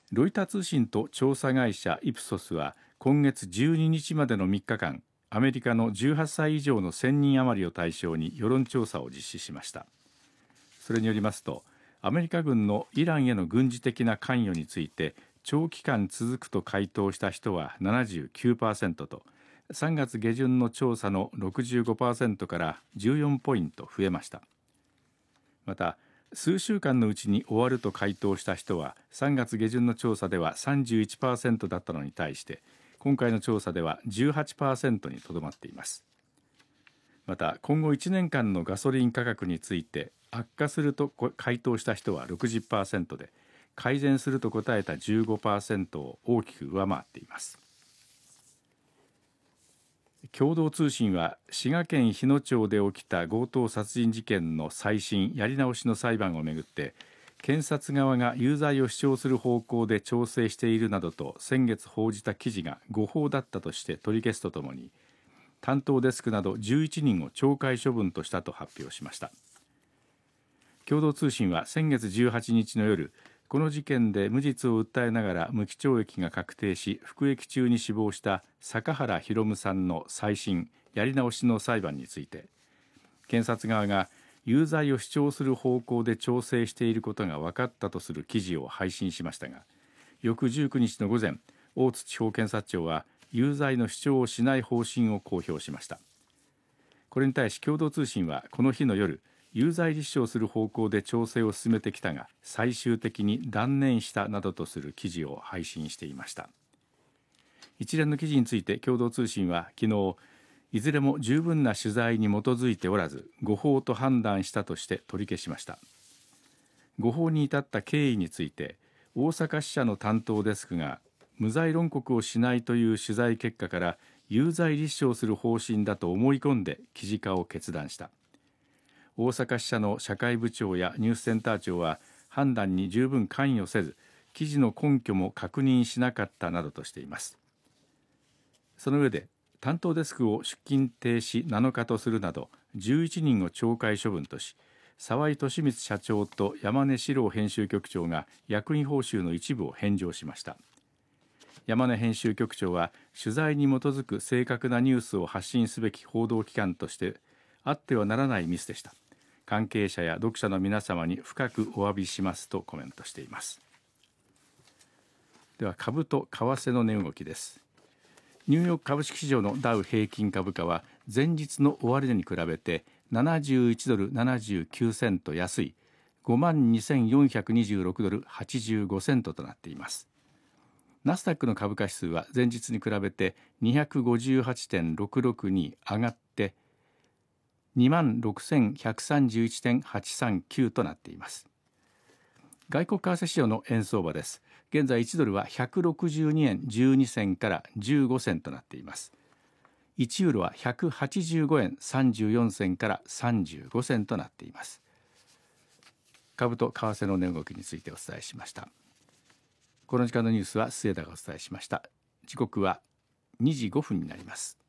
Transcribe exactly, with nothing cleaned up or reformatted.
ロイター通信と調査会社イプソスは今月じゅうににちまでのみっかかん、アメリカのじゅうはっさい以上のせんにん余りを対象に世論調査を実施しました。それによりますと、アメリカ軍のイランへの軍事的な関与について長期間続くと回答した人は ななじゅうきゅうパーセント と、さんがつ下旬の調査の ろくじゅうごパーセント からじゅうよんポイント増えました。また、数週間のうちに終わると回答した人はさんがつ下旬の調査では さんじゅういちパーセント だったのに対して、今回の調査では じゅうはちパーセント にとどまっています。また、今後いちねんかんのガソリン価格について悪化すると回答した人は ろくじゅっパーセント で、改善すると答えた じゅうごパーセント を大きく上回っています。共同通信は滋賀県日野町で起きた強盗殺人事件の再審・やり直しの裁判をめぐって、検察側が有罪を主張する方向で調整しているなどと先月報じた記事が誤報だったとして取り消すとともに、担当デスクなどじゅういちにんを懲戒処分としたと発表しました。共同通信は先月じゅうはちにちの夜、この事件で無実を訴えながら無期懲役が確定し服役中に死亡した坂原弘夢さんの再審・やり直しの裁判について、検察側が有罪を主張する方向で調整していることが分かったとする記事を配信しましたが、翌じゅうくにちの午前、大津地方検察庁は有罪の主張をしない方針を公表しました。これに対し共同通信はこの日の夜、有罪立証する方向で調整を進めてきたが最終的に断念したなどとする記事を配信していました。一連の記事について共同通信は昨日、いずれも十分な取材に基づいておらず誤報と判断したとして取り消しました。誤報に至った経緯について、大阪支社の担当デスクが無罪論告をしないという取材結果から有罪立証する方針だと思い込んで記事化を決断した。大阪支社の社会部長やニュースセンター長は判断に十分関与せず、記事の根拠も確認しなかったなどとしています。その上で、担当デスクを出勤停止なのかとするなどじゅういちにんを懲戒処分とし、沢井俊光社長と山根史郎編集局長が役員報酬の一部を返上しました。山根編集局長は取材に基づく正確なニュースを発信すべき報道機関としてあってはならないミスでした。関係者や読者の皆様に深くお詫びしますとコメントしています。では株と為替の値動きです。ニューヨーク株式市場のダウ平均株価は前日の終値に比べてななじゅういちドルななじゅうきゅうセント安い ごまんにせんよんひゃくにじゅうろくドルはちじゅうごセントとなっています。ナスダックの株価指数は前日に比べて にひゃくごじゅうはちてんろくろくに 上がってにまんろくせんひゃくさんじゅういちてんはちさんきゅうとなっています。外国為替市場の円相場です。現在いちドルはひゃくろくじゅうにえんじゅうにせんからじゅうごセンとなっています。いちユーロはひゃくはちじゅうごえんさんじゅうよんせんからさんじゅうごセンとなっています。株と為替の値動きについてお伝えしました。この時間のニュースは末田がお伝えしました。時刻はにじごふんになります。